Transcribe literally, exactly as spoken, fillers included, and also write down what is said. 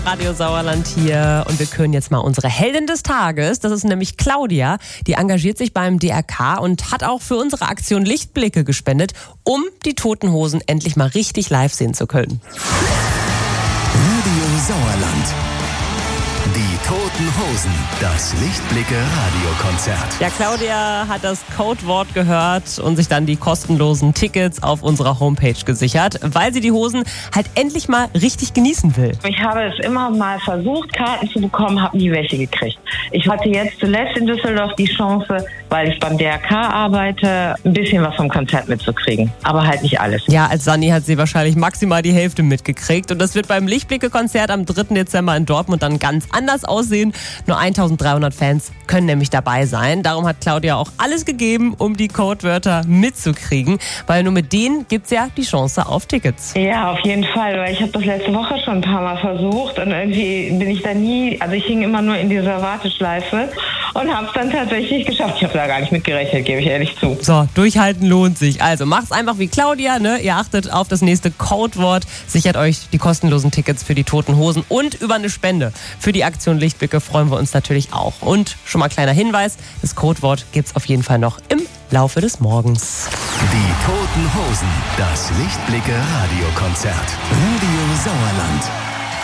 Radio Sauerland hier und wir küren jetzt mal unsere Heldin des Tages. Das ist nämlich Claudia. Die engagiert sich beim D R K und hat auch für unsere Aktion Lichtblicke gespendet, um die Toten Hosen endlich mal richtig live sehen zu können. Radio Sauerland. Die Toten Hosen. Das Lichtblicke-Radiokonzert. Ja, Claudia hat das Codewort gehört und sich dann die kostenlosen Tickets auf unserer Homepage gesichert, weil sie die Hosen halt endlich mal richtig genießen will. Ich habe es immer mal versucht, Karten zu bekommen, habe nie welche gekriegt. Ich hatte jetzt zuletzt in Düsseldorf die Chance, weil ich beim D R K arbeite, ein bisschen was vom Konzert mitzukriegen. Aber halt nicht alles. Ja, als Sanni hat sie wahrscheinlich maximal die Hälfte mitgekriegt. Und das wird beim Lichtblicke-Konzert am dritten Dezember in Dortmund dann ganz anders aussehen. Nur eintausenddreihundert Fans können nämlich dabei sein. Darum hat Claudia auch alles gegeben, um die Codewörter mitzukriegen. Weil nur mit denen gibt es ja die Chance auf Tickets. Ja, auf jeden Fall. Weil ich habe das letzte Woche schon ein paar Mal versucht. Und irgendwie bin ich da nie, also ich hing immer nur in dieser Warteschleife. Und habe es dann tatsächlich geschafft. Ich habe da gar nicht mit gerechnet, gebe ich ehrlich zu. So, durchhalten lohnt sich. Also macht's einfach wie Claudia, ne? Ihr achtet auf das nächste Codewort, sichert euch die kostenlosen Tickets für die Toten Hosen und über eine Spende für die Aktion Lichtblicke freuen wir uns natürlich auch. Und schon mal kleiner Hinweis, das Codewort gibt's auf jeden Fall noch im Laufe des Morgens. Die Toten Hosen. Das Lichtblicke-Radiokonzert. Radio Sauerland.